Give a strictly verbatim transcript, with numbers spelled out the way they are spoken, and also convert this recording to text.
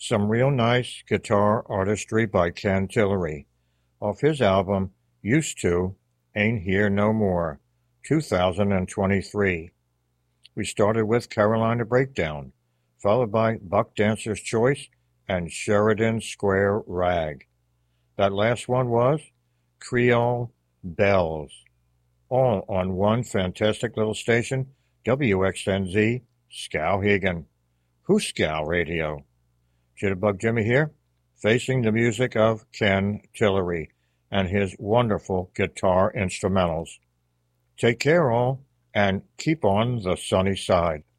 Some real nice guitar artistry by Ken Tillery off his album Used To, Ain't Here No More, two thousand twenty-three. We started with Carolina Breakdown, followed by Buck Dancer's Choice and Sheridan Square Rag. That last one was Creole Bells, all on one fantastic little station, W X N Z, Skowhegan. Who's Scow Radio? Jitterbug Jimmy here, facing the music of Ken Tillery and his wonderful guitar instrumentals. Take care all, and keep on the sunny side.